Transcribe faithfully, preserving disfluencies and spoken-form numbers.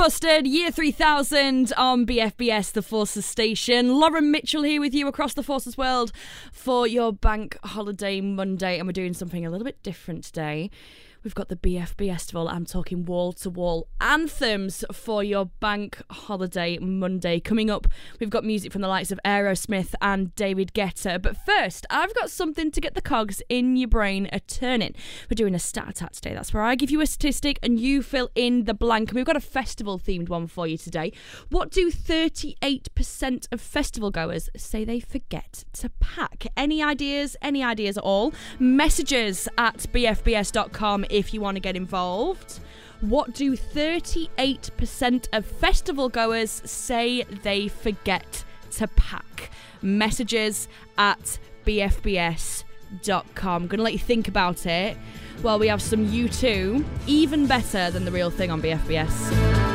Custard, Year three thousand on B F B S, The Forces Station. Lauren Mitchell here with you across the Forces world for your Bank Holiday Monday, and we're doing something a little bit different today. We've got the B F B Festival. I'm talking wall-to-wall anthems for your Bank Holiday Monday. Coming up, we've got music from the likes of Aerosmith and David Guetta. But first, I've got something to get the cogs in your brain a-turning. We're doing a stat attack today. That's where I give you a statistic and you fill in the blank. And we've got a festival-themed one for you today. What do thirty-eight percent of festival goers say they forget to pack? Any ideas? Any ideas at all? Messages at b f b s dot com if you want to get involved. What do thirty-eight percent of festival goers say they forget to pack? Messages at b f b s dot com. I'm going to let you think about it while we have some U two, even better than The Real Thing on B F B S.